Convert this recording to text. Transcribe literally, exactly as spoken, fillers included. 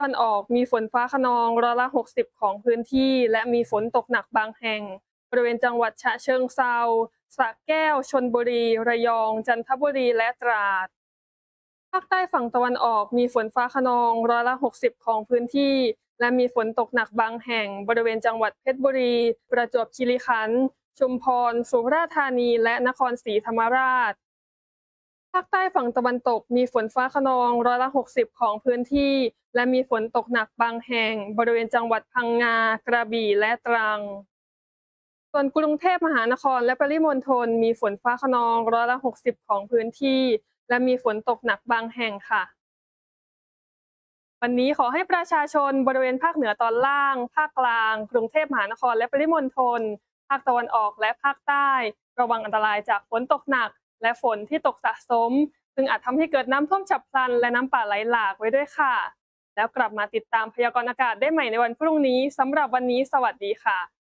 ตอนออกมีฝนฟ้าคะนองร้อยละหกสิบของพื้นที่และมีฝนตกหนักบางแห่งบริเวณจังหวัดฉะเชิงเทราสระแก้วชลบุรีระยองจันทบุรีและตราดภาคใต้ฝั่งตะวันออกมีฝนฟ้าคะนองร้อยละหกสิบของพื้นที่และมีฝนตกหนักบางแห่งบริเวณจังหวัดเพชรบุรีประจวบคีรีขันธ์ชุมพรสุราษฎร์ธานีและนครศรีธรรมราช ภาคใต้ฝั่งตะวันตกมีฝนฟ้าคะนองร้อยละหกสิบของพื้นที่และมีฝนตกหนักบางแห่งบริเวณจังหวัดพังงากระบี่และตรังส่วนกรุงเทพมหานครและปริมณฑลมีฝนฟ้าคะนองร้อยละหกสิบของพื้นที่และมีฝนตกหนักบางแห่งค่ะวันนี้ขอให้ประชาชนบริเวณภาคเหนือตอนล่างภาคกลางกรุงเทพมหานครและปริมณฑลภาคตะวันออกและภาคใต้ระวังอันตรายจากฝนตกหนักและฝนที่ตกสะสมซึ่งอาจทำให้เกิดน้ำท่วมฉับพลันและน้ำป่าไหลหลากไว้ด้วยค่ะแล้วกลับมาติดตามพยากรณ์อากาศได้ใหม่ในวันพรุ่งนี้สำหรับวันนี้สวัสดีค่ะ